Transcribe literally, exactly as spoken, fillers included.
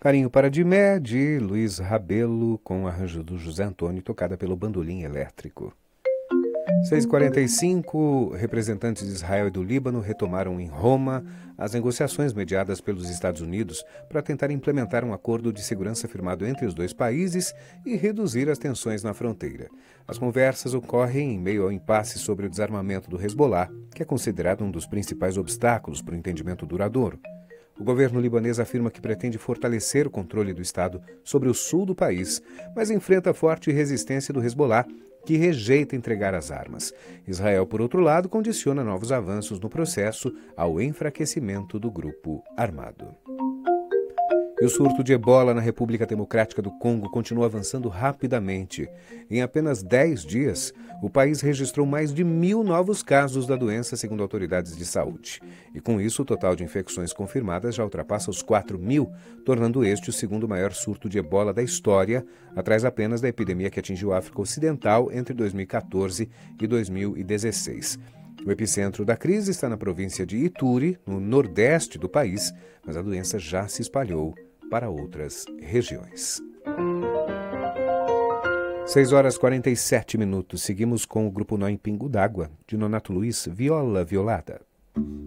Carinho para Dimé, de Luiz Rabelo, com arranjo do José Antônio, tocada pelo bandolim elétrico. seis e quarenta e cinco, representantes de Israel e do Líbano retomaram em Roma as negociações mediadas pelos Estados Unidos para tentar implementar um acordo de segurança firmado entre os dois países e reduzir as tensões na fronteira. As conversas ocorrem em meio ao impasse sobre o desarmamento do Hezbollah, que é considerado um dos principais obstáculos para o entendimento duradouro. O governo libanês afirma que pretende fortalecer o controle do Estado sobre o sul do país, mas enfrenta a forte resistência do Hezbollah, que rejeita entregar as armas. Israel, por outro lado, condiciona novos avanços no processo ao enfraquecimento do grupo armado. E o surto de ebola na República Democrática do Congo continua avançando rapidamente. Em apenas dez dias, o país registrou mais de mil novos casos da doença, segundo autoridades de saúde. E com isso, o total de infecções confirmadas já ultrapassa os quatro mil, tornando este o segundo maior surto de ebola da história, atrás apenas da epidemia que atingiu a África Ocidental entre dois mil e quatorze e dois mil e dezesseis. O epicentro da crise está na província de Ituri, no nordeste do país, mas a doença já se espalhou para outras regiões. seis horas e quarenta e sete minutos. Seguimos com o Grupo Nó em Pingo d'Água, de Nonato Luiz, Viola Violada.